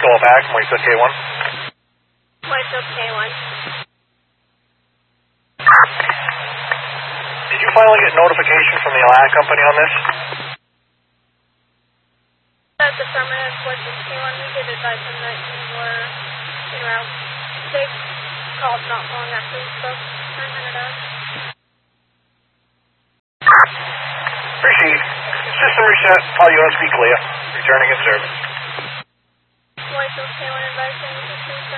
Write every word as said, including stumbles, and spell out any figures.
call back from Whiteside K one. Whiteside K one. Did you finally get notification from the Atlanta company on this? That's affirmative. Whiteside K one, we did advise them that you were en route. They called not long after we spoke. nine hundred hours. Proceed. System reset. All units be clear. Returning in service. Whiteside K one advised them to